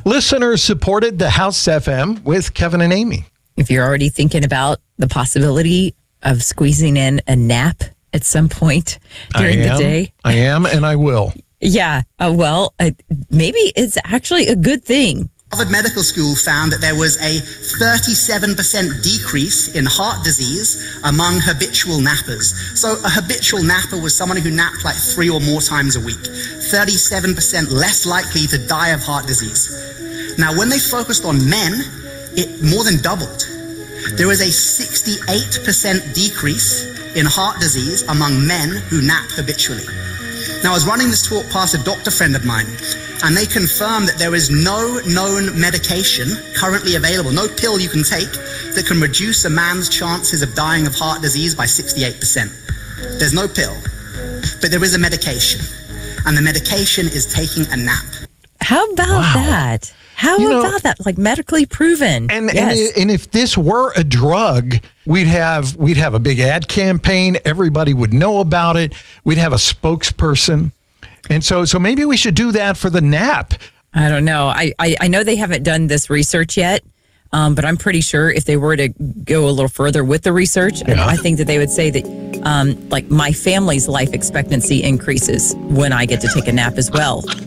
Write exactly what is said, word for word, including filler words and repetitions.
Listeners supported the House F M with Kevin and Amy. If you're already thinking about the possibility of squeezing in a nap at some point during I am, the day. I am, and I will. Yeah. Uh, well, uh, maybe it's actually a good thing. Harvard Medical School found that there was a thirty-seven percent decrease in heart disease among habitual nappers. So a habitual napper was someone who napped like three or more times a week. thirty-seven percent less likely to die of heart disease. Now, when they focused on men, it more than doubled. There was a sixty-eight percent decrease in heart disease among men who nap habitually. Now, I was running this talk past a doctor friend of mine, and they confirmed that there is no known medication currently available, no pill you can take that can reduce a man's chances of dying of heart disease by sixty-eight percent. There's no pill, but there is a medication, and the medication is taking a nap. How about Wow. that? How You know, about that? Like medically proven. And, yes. and and if this were a drug, we'd have we'd have a big ad campaign. Everybody would know about it. We'd have a spokesperson, and so so maybe we should do that for the nap. I don't know. I, I, I know they haven't done this research yet, um, but I'm pretty sure if they were to go a little further with the research, Yeah. I think that they would say that um, like my family's life expectancy increases when I get to take a nap as well.